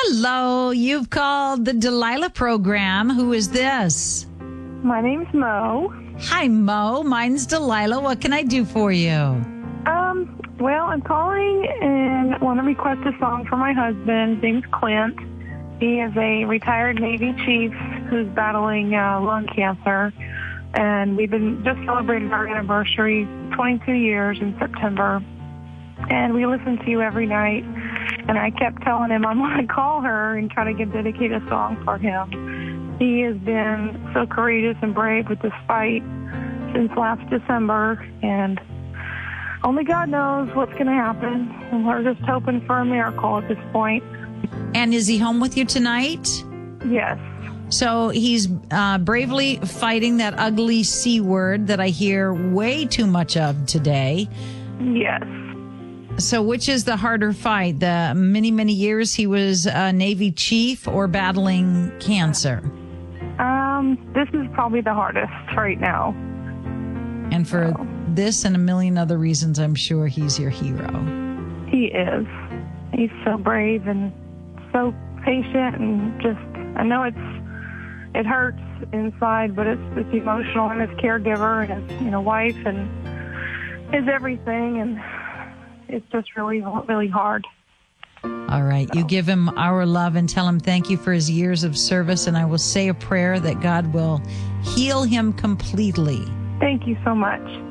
Hello, you've called the Delilah program. Who is this? My name's Mo. Hi, Mo. Mine's Delilah. What can I do for you? Well, I'm calling and want to request a song for my husband. His name's Clint. He is a retired Navy chief who's battling lung cancer. And we've been just celebrating our anniversary, 22 years in September. And we listen to you every night. And I kept telling him I'm going to call her and try to dedicate a song for him. He has been so courageous and brave with this fight since last December. And only God knows what's going to happen. And we're just hoping for a miracle at this point. And is he home with you tonight? Yes. So he's bravely fighting that ugly C word that I hear way too much of today. Yes. So which is the harder fight? The many, many years he was a Navy chief or battling cancer? This is probably the hardest right now. And for this and a million other reasons, I'm sure he's your hero. He is. He's so brave and so patient and just, I know it hurts inside, but it's emotional, and his caregiver and his wife and his everything, and it's just really, really hard. All right. You give him our love and tell him thank you for his years of service, and I will say a prayer that God will heal him completely. Thank you so much.